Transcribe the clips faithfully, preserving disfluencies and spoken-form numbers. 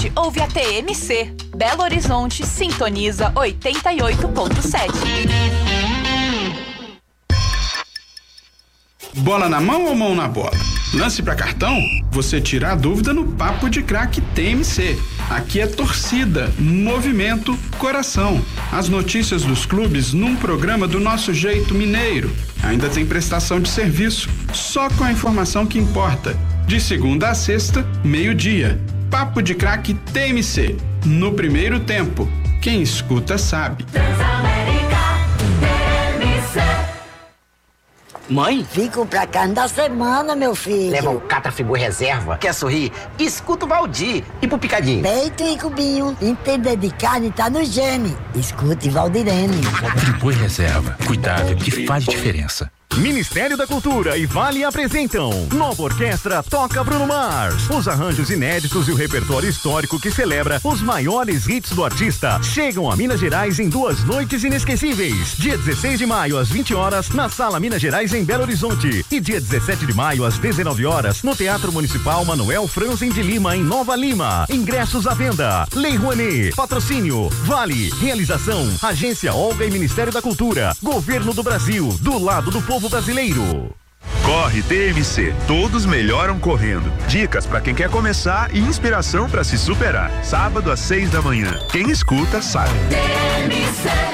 Ouve a T M C. Belo Horizonte sintoniza oitenta e oito ponto sete. Bola na mão ou mão na bola? Lance pra cartão? Você tira a dúvida no Papo de Craque T M C. Aqui é torcida, movimento, coração. As notícias dos clubes num programa do nosso jeito mineiro. Ainda tem prestação de serviço, só com a informação que importa. De segunda a sexta, meio-dia. Papo de Craque T M C. No primeiro tempo, quem escuta sabe. Mãe? Fico pra carne da semana, meu filho. Leva um Catrafigor reserva. Quer sorrir? Escuta o Valdir. E pro picadinho? Peito e cubinho. Entender de carne tá no gene. Escute Valdirene. Friboi reserva. Cuidado que faz diferença. Ministério da Cultura e Vale apresentam Nova Orquestra Toca Bruno Mars. Os arranjos inéditos e o repertório histórico que celebra os maiores hits do artista chegam a Minas Gerais em duas noites inesquecíveis. Dia dezesseis de maio às vinte horas na Sala Minas Gerais em Belo Horizonte e dia dezessete de maio às dezenove horas no Teatro Municipal Manuel Franzen de Lima em Nova Lima. Ingressos à venda. Lei Rouanet. Patrocínio Vale. Realização Agência Olga e Ministério da Cultura. Governo do Brasil. Do lado do povo brasileiro. Corre T M C, todos melhoram correndo. Dicas para quem quer começar e inspiração para se superar. Sábado às seis da manhã. Quem escuta sabe. T M C.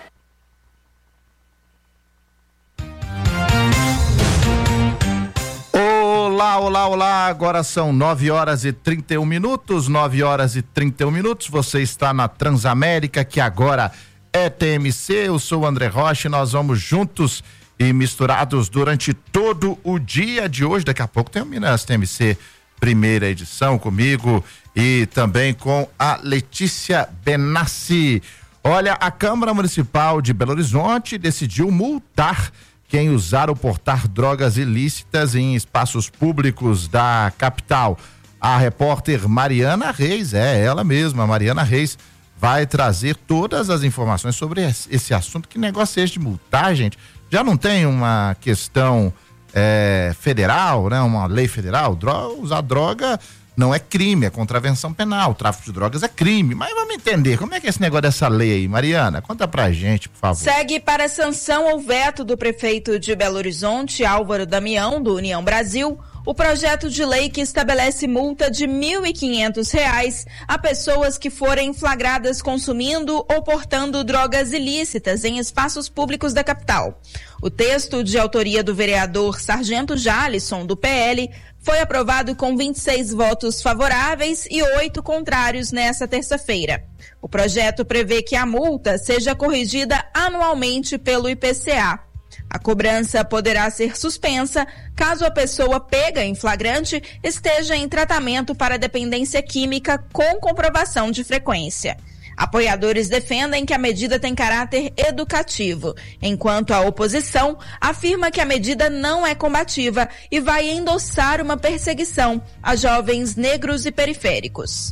Olá, olá, olá. Agora são nove horas e trinta e um minutos. Nove horas e trinta e um minutos. Você está na Transamérica, que agora é T M C. Eu sou o André Rocha e nós vamos juntos e misturados durante todo o dia de hoje. Daqui a pouco tem o Minas T M C primeira edição comigo e também com a Letícia Benassi. Olha, a Câmara Municipal de Belo Horizonte decidiu multar quem usar ou portar drogas ilícitas em espaços públicos da capital. A repórter Mariana Reis, é ela mesma, Mariana Reis, vai trazer todas as informações sobre esse assunto. Que negócio é esse de multar, gente? Já não tem uma questão é, federal, né? Uma lei federal? Droga, usar droga não é crime, é contravenção penal. O tráfico de drogas é crime. Mas vamos entender, como é que é esse negócio dessa lei aí? Mariana, conta pra gente, por favor. Segue para sanção ou veto do prefeito de Belo Horizonte, Álvaro Damião, do União Brasil, o projeto de lei que estabelece multa de mil e quinhentos reais a pessoas que forem flagradas consumindo ou portando drogas ilícitas em espaços públicos da capital. O texto, de autoria do vereador Sargento Jalisson, do P L, foi aprovado com vinte e seis votos favoráveis e oito contrários nesta terça-feira. O projeto prevê que a multa seja corrigida anualmente pelo I P C A. A cobrança poderá ser suspensa caso a pessoa pega em flagrante esteja em tratamento para dependência química com comprovação de frequência. Apoiadores defendem que a medida tem caráter educativo, enquanto a oposição afirma que a medida não é combativa e vai endossar uma perseguição a jovens negros e periféricos.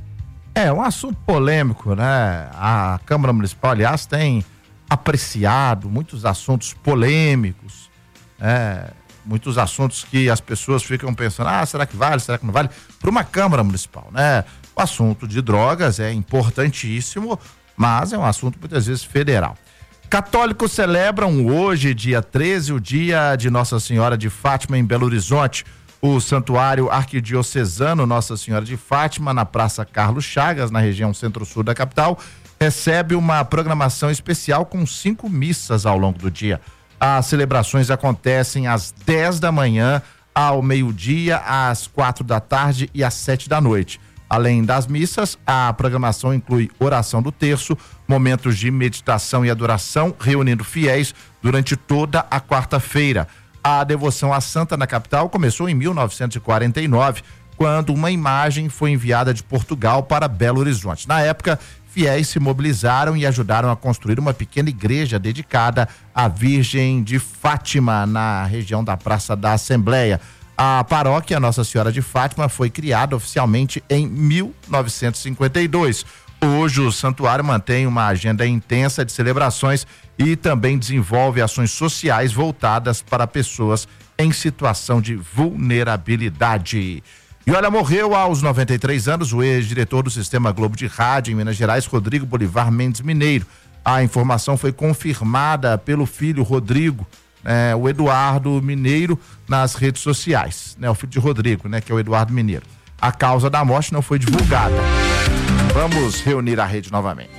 É um assunto polêmico, né? A Câmara Municipal, aliás, tem apreciado muitos assuntos polêmicos, é, muitos assuntos que as pessoas ficam pensando, ah, será que vale, será que não vale? Para uma Câmara Municipal, né? O assunto de drogas é importantíssimo, mas é um assunto muitas vezes federal. Católicos celebram hoje, dia treze, o dia de Nossa Senhora de Fátima em Belo Horizonte. O Santuário Arquidiocesano Nossa Senhora de Fátima, na Praça Carlos Chagas, na região centro-sul da capital, recebe uma programação especial com cinco missas ao longo do dia. As celebrações acontecem às dez da manhã, ao meio-dia, às quatro da tarde e às sete da noite. Além das missas, a programação inclui oração do terço, momentos de meditação e adoração, reunindo fiéis durante toda a quarta-feira. A devoção à santa na capital começou em mil novecentos e quarenta e nove, quando uma imagem foi enviada de Portugal para Belo Horizonte. Na época, fiéis se mobilizaram e ajudaram a construir uma pequena igreja dedicada à Virgem de Fátima, na região da Praça da Assembleia. A paróquia Nossa Senhora de Fátima foi criada oficialmente em mil novecentos e cinquenta e dois. Hoje o santuário mantém uma agenda intensa de celebrações e também desenvolve ações sociais voltadas para pessoas em situação de vulnerabilidade. E olha, morreu aos noventa e três anos o ex-diretor do Sistema Globo de Rádio em Minas Gerais, Rodrigo Bolivar Mendes Mineiro. A informação foi confirmada pelo filho Rodrigo, né, o Eduardo Mineiro, nas redes sociais, né, o filho de Rodrigo, né, que é o Eduardo Mineiro. A causa da morte não foi divulgada. Vamos reunir a rede novamente.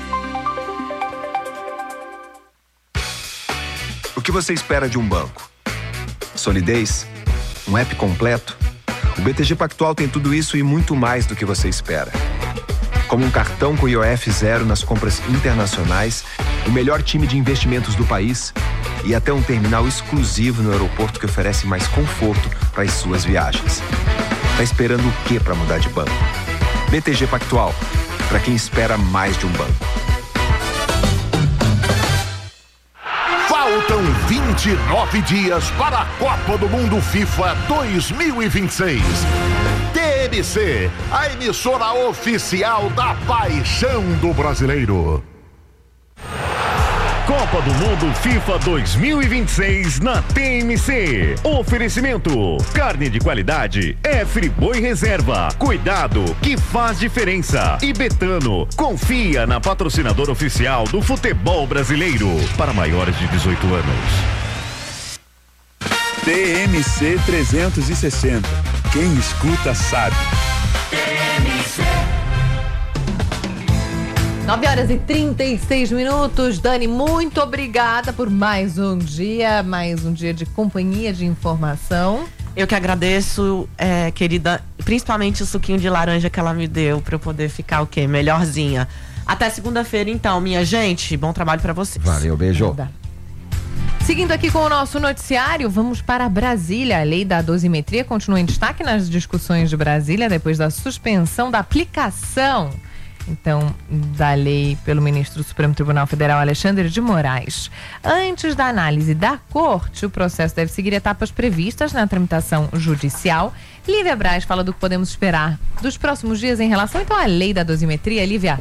O que você espera de um banco? Solidez? Um app completo? O B T G Pactual tem tudo isso e muito mais do que você espera. Como um cartão com I O F zero nas compras internacionais, o melhor time de investimentos do país e até um terminal exclusivo no aeroporto que oferece mais conforto para as suas viagens. Tá esperando o quê para mudar de banco? B T G Pactual, para quem espera mais de um banco. Faltam vinte e nove dias para a Copa do Mundo FIFA dois mil e vinte e seis. T M C, a emissora oficial da paixão do brasileiro. Copa do Mundo FIFA dois mil e vinte e seis na T M C. Oferecimento: carne de qualidade é Friboi Reserva. Cuidado que faz diferença. E Betano, confia na patrocinadora oficial do futebol brasileiro. Para maiores de dezoito anos. T M C trezentos e sessenta. Quem escuta sabe. T M C. nove horas e trinta e seis minutos. Dani, muito obrigada por mais um dia, mais um dia de companhia, de informação. Eu que agradeço, é, querida, principalmente o suquinho de laranja que ela me deu pra eu poder ficar o quê? Melhorzinha. Até segunda-feira, então, minha gente. Bom trabalho pra vocês. Valeu, beijo. Nada. Seguindo aqui com o nosso noticiário, vamos para Brasília. A lei da dosimetria continua em destaque nas discussões de Brasília depois da suspensão da aplicação, então, da lei pelo ministro do Supremo Tribunal Federal, Alexandre de Moraes. Antes da análise da corte, o processo deve seguir etapas previstas na tramitação judicial. Lívia Braz fala do que podemos esperar dos próximos dias em relação, então, à lei da dosimetria. Lívia?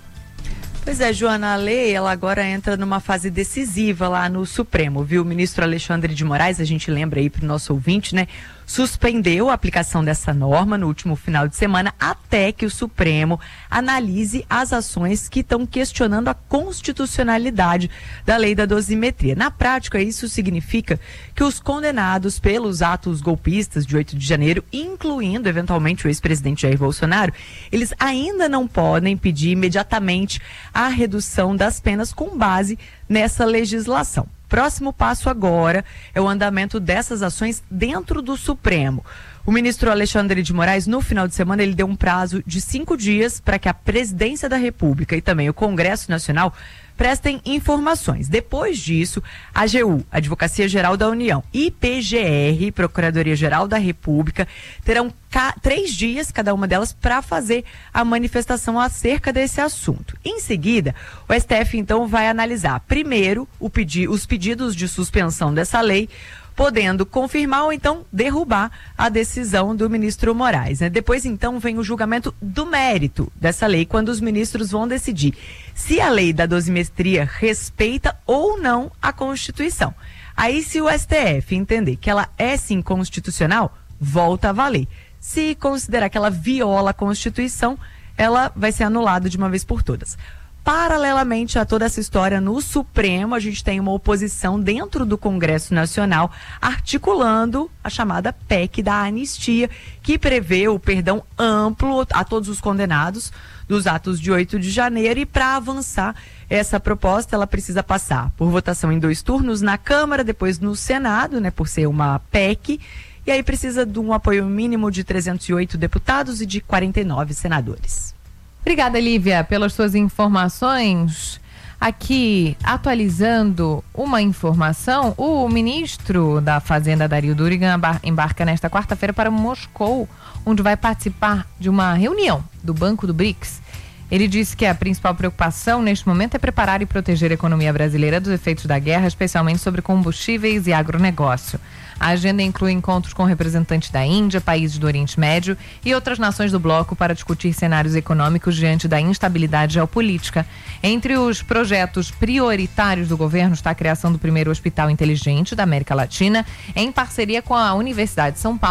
Pois é, Joana, a lei, ela agora entra numa fase decisiva lá no Supremo, viu? O ministro Alexandre de Moraes, a gente lembra aí pro nosso ouvinte, né? Suspendeu a aplicação dessa norma no último final de semana até que o Supremo analise as ações que estão questionando a constitucionalidade da lei da dosimetria. Na prática, isso significa que os condenados pelos atos golpistas de oito de janeiro, incluindo eventualmente o ex-presidente Jair Bolsonaro, eles ainda não podem pedir imediatamente a redução das penas com base nessa legislação. Próximo passo agora é o andamento dessas ações dentro do Supremo. O ministro Alexandre de Moraes, no final de semana, ele deu um prazo de cinco dias para que a Presidência da República e também o Congresso Nacional prestem informações. Depois disso, a AGU, Advocacia Geral da União, e P G R, Procuradoria-Geral da República, terão ca- três dias, cada uma delas, para fazer a manifestação acerca desse assunto. Em seguida, o S T F, então, vai analisar, primeiro, o pedi- os pedidos de suspensão dessa lei, podendo confirmar ou então derrubar a decisão do ministro Moraes, né? Depois, então, vem o julgamento do mérito dessa lei, quando os ministros vão decidir se a lei da dosimetria respeita ou não a Constituição. Aí, se o S T F entender que ela é sim constitucional, volta a valer. Se considerar que ela viola a Constituição, ela vai ser anulada de uma vez por todas. Paralelamente a toda essa história no Supremo, a gente tem uma oposição dentro do Congresso Nacional articulando a chamada P E C da anistia, que prevê o perdão amplo a todos os condenados dos atos de oito de janeiro. E para avançar essa proposta, ela precisa passar por votação em dois turnos na Câmara, depois no Senado, né, por ser uma P E C, e aí precisa de um apoio mínimo de trezentos e oito deputados e de quarenta e nove senadores. Obrigada, Lívia, pelas suas informações. Aqui, atualizando uma informação, o ministro da Fazenda, Dario Durigan, embarca nesta quarta-feira para Moscou, onde vai participar de uma reunião do Banco do BRICS. Ele disse que a principal preocupação neste momento é preparar e proteger a economia brasileira dos efeitos da guerra, especialmente sobre combustíveis e agronegócio. A agenda inclui encontros com representantes da Índia, países do Oriente Médio e outras nações do bloco para discutir cenários econômicos diante da instabilidade geopolítica. Entre os projetos prioritários do governo está a criação do primeiro hospital inteligente da América Latina, em parceria com a Universidade de São Paulo,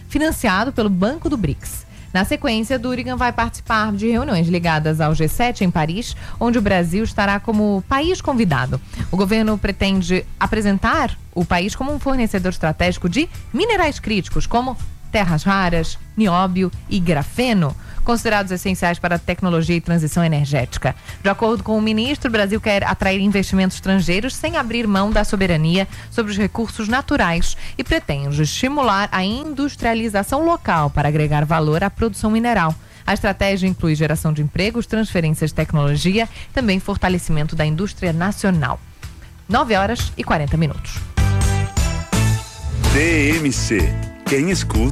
financiado pelo Banco do BRICS. Na sequência, Durigan vai participar de reuniões ligadas ao G sete em Paris, onde o Brasil estará como país convidado. O governo pretende apresentar o país como um fornecedor estratégico de minerais críticos, como terras raras, nióbio e grafeno, considerados essenciais para a tecnologia e transição energética. De acordo com o ministro, o Brasil quer atrair investimentos estrangeiros sem abrir mão da soberania sobre os recursos naturais e pretende estimular a industrialização local para agregar valor à produção mineral. A estratégia inclui geração de empregos, transferências de tecnologia, também fortalecimento da indústria nacional. nove horas e quarenta minutos. T M C. Quem escuta